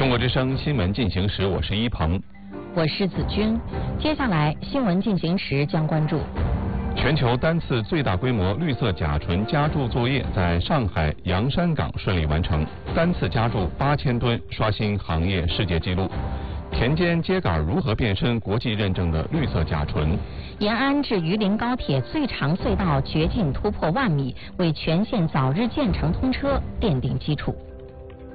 中国之声新闻进行时，我是一鹏， 我是子君。接下来新闻进行时将关注： 全球单次最大规模绿色甲醇加注作业在上海洋山港顺利完成，单次加注8000吨，刷新行业世界纪录。田间秸秆如何变身国际认证的绿色甲醇？ 延安至榆林高铁最长隧道掘进突破1万米，为全线早日建成通车奠定基础。